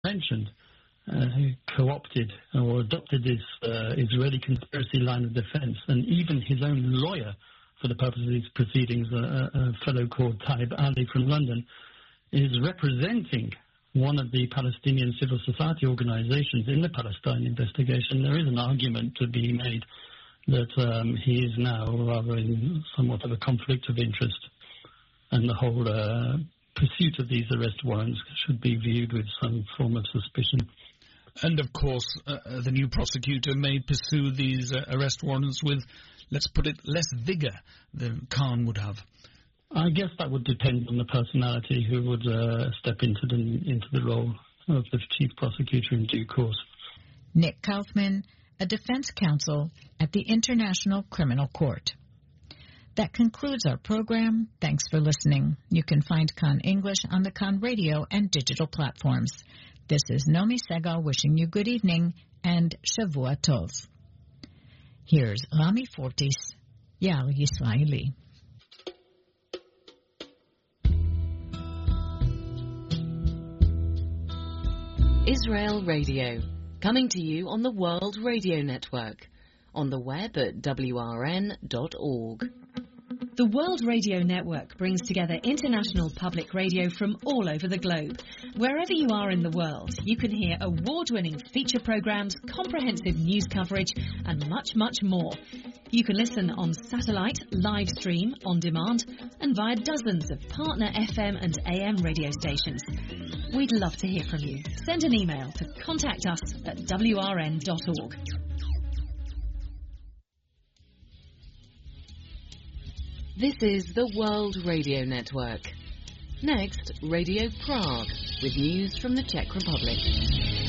mentioned, who co-opted or adopted this Israeli conspiracy line of defense, and even his own lawyer for the purpose of these proceedings, a fellow called Taib Ali from London, is representing one of the Palestinian civil society organizations in the Palestine investigation. There is an argument to be made that he is now rather in somewhat of a conflict of interest, and the whole pursuit of these arrest warrants should be viewed with some form of suspicion. And, of course, the new prosecutor may pursue these arrest warrants with, let's put it, less vigour than Khan would have. I guess that would depend on the personality who would step into the role of the chief prosecutor in due course. Nick Kaufman, a defense counsel at the International Criminal Court. That concludes our program. Thanks for listening. You can find Khan English on the Khan radio and digital platforms. This is Nomi Segal wishing you good evening and Shavua Tov. Here's Rami Fortis, Yal Yisraeli. Israel Radio, coming to you on the World Radio Network, on the web at wrn.org. The World Radio Network brings together international public radio from all over the globe. Wherever you are in the world, you can hear award-winning feature programs, comprehensive news coverage, and much, much more. You can listen on satellite, live stream, on demand, and via dozens of partner FM and AM radio stations. We'd love to hear from you. Send an email to contact us at wrn.org. This is the World Radio Network. Next, Radio Prague, with news from the Czech Republic.